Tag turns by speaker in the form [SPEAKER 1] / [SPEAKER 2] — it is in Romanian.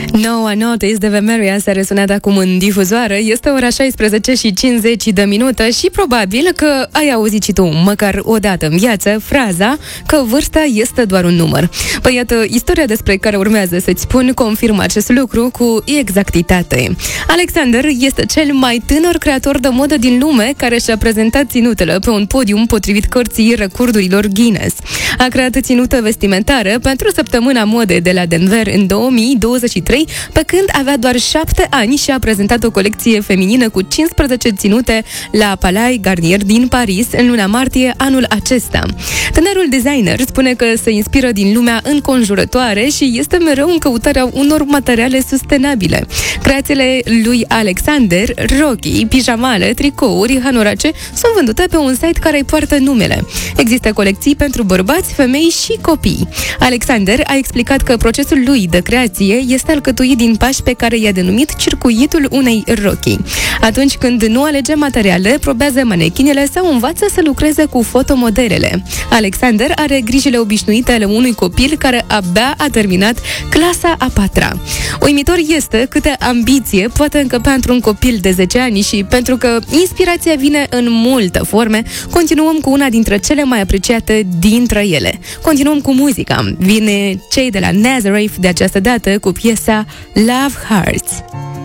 [SPEAKER 1] Noua Notice de Vemeria s-a răsunat acum în difuzoară. Este ora 16:50 și probabil că ai auzit și tu, măcar o dată în viață, fraza că vârsta este doar un număr. Păi iată, istoria despre care urmează să-ți spun confirmă acest lucru cu exactitate. Alexander este cel mai tânăr creator de modă din lume care și-a prezentat ținutele pe un podium potrivit cărții recordurilor Guinness. A creat ținută vestimentară pentru săptămâna modei de la Denver în 2023, pe când avea doar 7 ani și a prezentat o colecție feminină cu 15 ținute la Palais Garnier din Paris în luna martie anul acesta. Tânărul designer spune că se inspiră din lumea înconjurătoare și este mereu în căutarea unor materiale sustenabile. Creațiile lui Alexander, rochii, pijamale, tricouri, hanorace, sunt vândute pe un site care îi poartă numele. Există colecții pentru bărbați, femei și copii. Alexander a explicat că procesul lui de creație este alcătuit din pași pe care i-a denumit circuitul unei rochii. Atunci când nu alege materiale, probează manechinele sau învață să lucreze cu fotomodelele. Alexander are grijile obișnuite ale unui copil care abia a terminat clasa a 4-a. Uimitor este câtă ambiție poate încăpea într-un copil de 10 ani și pentru că inspirația vine în multe forme, continuăm cu una dintre cele mai apreciate dintre ele. Continuăm cu muzica. Vine cei de la Nazareth de această dată cu piesa Love Hearts.